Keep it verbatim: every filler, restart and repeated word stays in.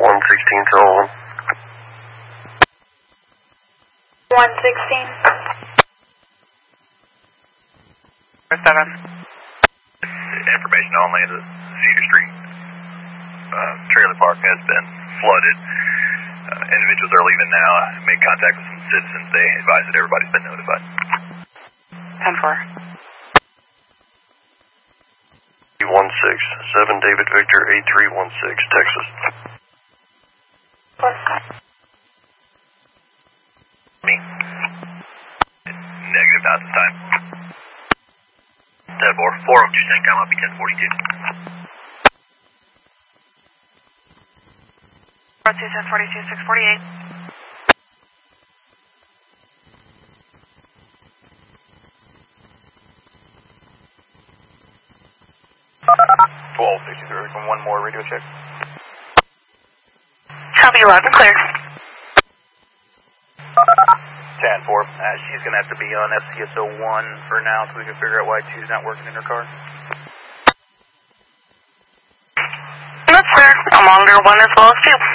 one sixteen Sullivan. one sixteen. seven. Information only, the Cedar Street uh, trailer park has been flooded. Uh, individuals are leaving now. I made contact with some citizens. They advise that everybody's been notified. ten four. one six seven David Victor eight three one six, Texas. Me? Negative, not this time. ten four, four oh two St. Come up, be ten forty-two. four oh two, ten forty-two, six forty-eight. twelve sixty-three, from one more radio check. Copy, loud and clear. ten four, uh, she's going to have to be on S C S O one for now so we can figure out why two's not working in her car. That's clear. I'm on one as well as two.